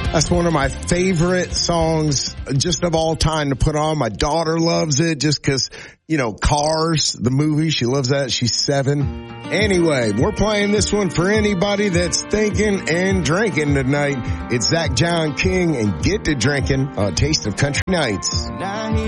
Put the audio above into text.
That's one of my favorite songs just of all time to put on. My daughter loves it just because, Cars, the movie, she loves that. She's 7. Anyway, we're playing this one for anybody that's thinking and drinking tonight. It's Zach John King and Get to Drinking, a Taste of Country Nights.